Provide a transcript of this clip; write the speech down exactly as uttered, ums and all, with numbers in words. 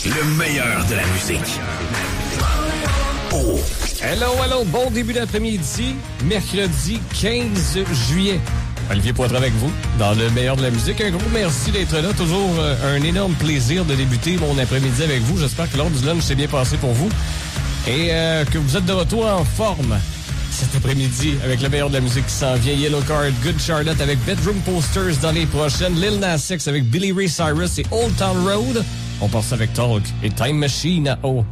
Le meilleur de la musique. Oh. Hello, hello, bon début d'après-midi, mercredi quinze juillet. Olivier Poitras avec vous, dans le meilleur de la musique. Un gros merci d'être là. Toujours euh, un énorme plaisir de débuter mon après-midi avec vous. J'espère que l'heure du lunch s'est bien passé pour vous et euh, que vous êtes de retour en forme cet après-midi avec le meilleur de la musique qui s'en vient. Yellow Card, Good Charlotte avec Bedroom Posters dans les prochaines. Lil Nas X avec Billy Ray Cyrus et Old Town Road. On passe avec Talk et Time Machine à haut.